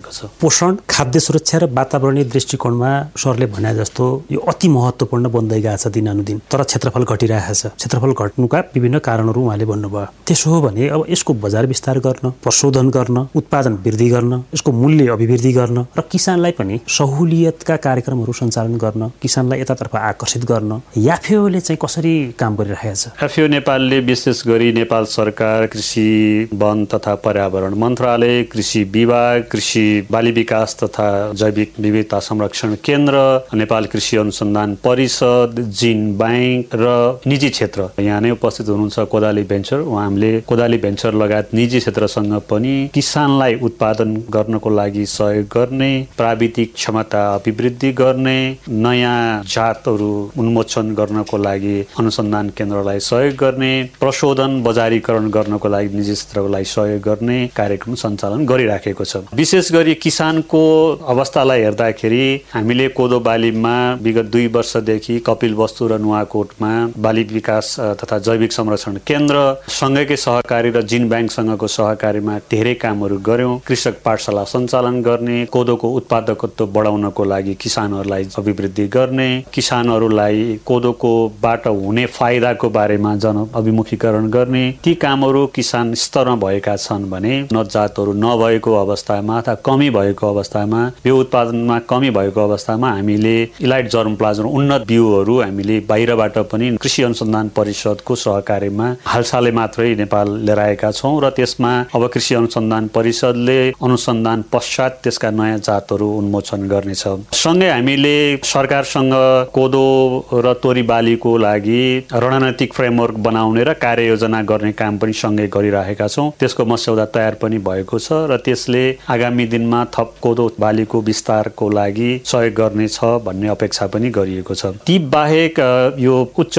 गरिरहेको छ। पोषण, खाद्य सुरक्षा र वातावरणीय दृष्टिकोणमा सरले भने जस्तो यो अति महत्त्वपूर्ण बन्दै गएको छ दिनानुदिन, तर क्षेत्रफल घटिरहेको छ। क्षेत्रफल घट्नुका विभिन्न कारणहरू उहाँले भन्नुभयो। त्यसो हो भने अब यसको बजार विस्तार गर्न, प्रशोधन गर्न, उत्पादन वृद्धि गर्न, यसको मूल्य अभिवृद्धि गर्न र किसानलाई पनि सहुलियतका कार्यक्रमहरू सञ्चालन गर्न, किसानलाई यतातर्फ आकर्षित गर्न एफएओले चाहिँ कसरी काम गरिरहेको छ? एफएओ नेपालले विशेष गरी नेपाल सरकार, कृषि, वन तथा पर्यावरण मन्त्रालय, कृषि विभाग, कृषि बाली विकास तथा जैविक विविधता संरक्षण केन्द्र, नेपाल कृषि अनुसन्धान परिषद, जिन बैंक र निजी क्षेत्र यहाँ नै उपस्थित हुनुहुन्छ कोदाली भेन्चर। उहाँले कोदाली भेन्चर लगायत निजी क्षेत्रसँग पनि किसानलाई उत्पादन गर्नको लागि सहयोग गर्ने, प्राविधिक क्षमता अभिवृद्धि गर्ने, नयाँ जातहरू उन्मोचन गर्नको लागि अनुसन्धान केन्द्रलाई सहयोग गर्ने, प्रशोधन बजारीकरण गर्नको लागि निजी क्षेत्रलाई सहयोग गर्ने कार्यक्रम सञ्चालन गरिराखेको छ। विशेष गरी किसानको अवस्थालाई हेर्दाखेरि हामीले कोदो बालीमा विगत 2 वर्षदेखि कपिलवस्तु र नुवाकोटमा बाली विकास तथा जैविक संरक्षण केन्द्र सँगैकै सहकारी र जिन ब्याङ्कसँगको सहकारीमा धेरै कामहरू गर्यौं। कृषक पाठशाला सञ्चालन गर्ने, कोदोको उत्पादकत्व बढाउनको लागि किसानहरूलाई अभिवृद्धि गर्ने, किसानहरूलाई कोदोकोबाट हुने फाइदाको बारेमा जन अभिमुखीकरण गर्ने, ती कामहरू किसान स्तरमा भएका छन् भने नजातहरू नभएको अवस्थामा अथवा कमी भएको अवस्थामा, बिउ उत्पादनमा कमी भएको अवस्थामा हामीले इलाइट जर्मप्लाज्म उन्नत बिउहरू हामीले बाहिरबाट पनि कृषि अनुसन्धान परिषदको सहकारीमा हालसालै मात्रै नेपाल लिएर आएका छौं र त्यसमा अब कृषि अनुसन्धान परिषदले अनुसन्धान पश्चात त्यसका नयाँ जातहरू उन्मोचन गर्नेछ। सँगै हामीले सरकारसँग कोदो र तोरी बालीको लागि रणनीतिक फ्रेमवर्क बनाउने र कार्ययोजना गर्ने काम पनि सँगै गरिरहेका छौं। त्यसको मस्यौदा तयार पनि भएको छ र त्यसले आगामी दिनमा थप कोदो बालीको विस्तारको लागि सहयोग गर्नेछ भन्ने अपेक्षा पनि गरिएको छ। ती बाहेक यो उच्च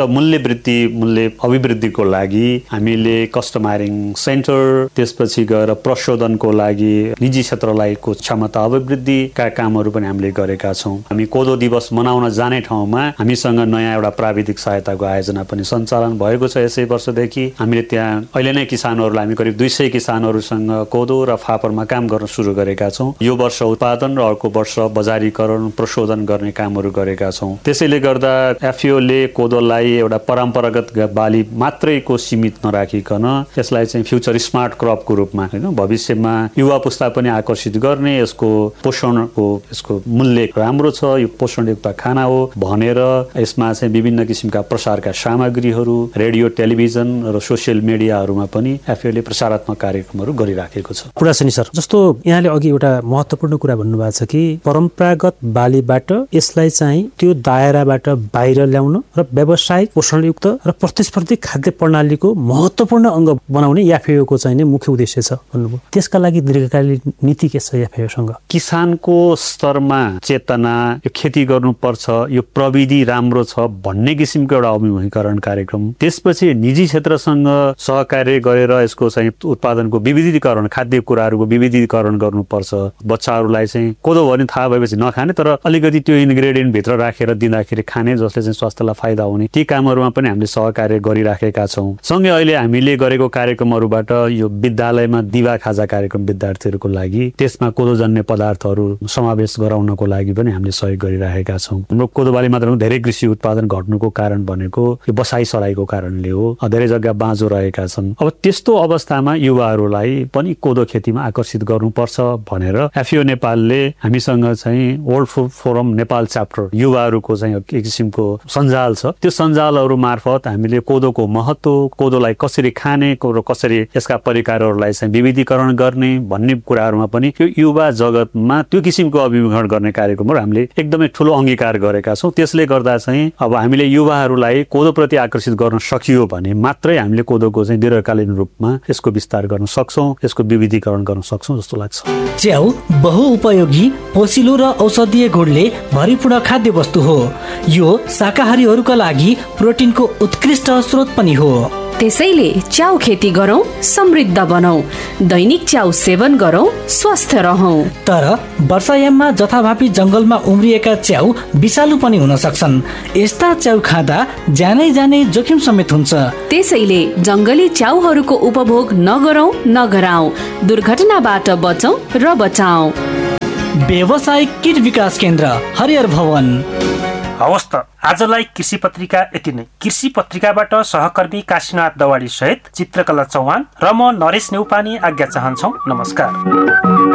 मूल्य अभिवृद्धिको लागि हामीले कस्टमाइजिङ सेन्टर, त्यसपछि गएर प्रशोधनको लागि निजी क्षेत्रलाई को क्षमता अभिवृद्धिका कामहरू पनि हामीले गरेका छौं। हामी कोदो दिवस मनाउन जाने ठाउँमा हामीसँग नयाँ एउटा प्राविधिक सहायताको आयोजना पनि सञ्चालन भएको छ। यसै वर्षदेखि हामीले त्यहाँ अहिले नै किसानहरूलाई हामी करिब 200 किसानहरूसँग कोदो र फापरमा काम गर्न सुरु गरेका छौं। यो वर्ष उत्पादन र अर्को वर्ष बजारीकरण प्रशोधन गर्ने कामहरू गरेका छौं। त्यसैले गर्दा एफएओले कोदोलाई एउटा परम्परागत बाली मात्रैको सीमित नराखिकन यसलाई चाहिँ फ्युचर स्मार्ट क्रपको रूपमा हैन भविष्यमा युवा पुस्ता पनि आकर्षित गर्ने, यसको पोषणको यसको मूल्य राम्रो छ, यो पोषणयुक्त खाना हो भनेर यसमा चाहिँ विभिन्न किसिमका प्रसारका सामग्रीहरू, रेडियो, टेलिभिजन र सोसियल मिडियाहरूमा पनि एफएओले प्रसारात्मक कार्यक्रमहरू गरिराखेको छ। पुरासनी सर, जस्तो यहाँले अघि एउटा महत्त्वपूर्ण कुरा भन्नुभएको छ कि परम्परागत बालीबाट यसलाई चाहिँ त्यो दायराबाट बाहिर ल्याउन र व्यावसायिक पोषणयुक्त र प्रतिस्पर्धी खाद्य प्रणालीको महत्त्वपूर्ण अङ्ग बनाउने एफएओको चाहिँ नै मुख्य उद्देश्य छ भन्नुभयो। त्यसका लागि दीर्घकालीन नीति के छ एफएओसँग? किसानको स्तरमा चेतना, यो खेती गर्नुपर्छ, यो प्रविधि राम्रो छ भन्ने किसिमको एउटा अभिमुखीकरण कार्यक्रम, त्यसपछि निजी क्षेत्रसँग सहकार्य गरेर यसको चाहिँ उत्पादनको विविधीकरण, खाद्य कुराहरूको विविधीकरण गर्नुपर्छ। बच्चाहरूलाई चाहिँ कोदो भने थाहा भएपछि नखाने, तर अलिकति त्यो इन्ग्रेडियन्ट भित्र राखेर दिँदाखेरि खाने, जसले चाहिँ स्वास्थ्यलाई फाइदा हुने, ती कामहरूमा पनि हामीले सहकार्य गरिराखेका छौं। सँगै अहिले हामीले गरेको कार्यक्रमहरूबाट यो विद्यालयमा दिवा खाजा कार्यक्रम विद्यार्थीहरूको लागि, त्यसमा कोदोजन्य पदार्थहरू समावेश गराउनको लागि पनि हामीले सहयोग गरिराखेका छौं। हाम्रो कोदो बाली मात्र धेरै कृषि उत्पादन घट्नुको कारण भनेको यो बसाई सराईको कारणले हो। धेरै जग्गा बाँझो रहेका छन्। अब त्यस्तो अवस्थामा युवाहरूलाई पनि कोदो खेतीमा आकर्षित गर्नुपर्छ भनेर एफएओ नेपालले हामीसँग चाहिँ world food forum Nepal chapter युवाहरूको चाहिँ एक किसिमको सञ्जाल छ। त्यो सञ्जालहरू मार्फत हामीले कोदोको महत्त्व, कोदोलाई कसरी खाने र कसरी यसका परिकारहरूलाई चाहिँ विविधीकरण गर्ने भन्ने कुराहरूमा पनि यो युवा जगतमा त्यो किसिमको अभिमुखीकरण गर्ने कार्यक्रमहरू हामीले एकदमै ठूलो अंगीकार गरेका छौं। त्यसले गर्दा चाहिँ अब हामीले युवाहरूलाई कोदोप्रति आकर्षित गर्न सकियो भने मात्रै हामीले कोदोको चाहिँ दीर्घकालीन रूपमा यसको विस्तार गर्न सक्छौं, यसको विविधीकरण गर्न सक्छौं जस्तो लाग्छ। च्याउ बहुउपयोगी, पोषिलो र औषधीय गुणले भरिपूर्ण खाद्य वस्तु हो। यो शाकाहारीहरूका लागि प्रोटिनको उत्कृष्ट स्रोत पनि हो। त्यसैले च्याउ खेती गरौं, समृद्ध बनौं, दैनिक च्याउ सेवन गरौं, स्वस्थ रहौं। तर वर्षायाममा जथाभावी जंगलमा उम्रिएका च्याउ विषालु पनि हुन सक्छन्। यस्ता च्याउ खाँदा ज्यानै जाने जोखिम समेत हुन्छ। त्यसैले जंगली च्याउहरूको उपभोग नगरौं, नगराउँ। दुर्घटनाबाट बचौं र बचाऊ। व्यावसायिक किट विकास केन्द्र हरिहर भवन। हवस् त आजलाई कृषि पत्रिका यति नै। कृषि पत्रिकाबाट सहकर्मी काशीनाथ दवाडी सहित चित्रकला चौहान र म नरेश नेउपानी आज्ञा चाहन्छौ। नमस्कार।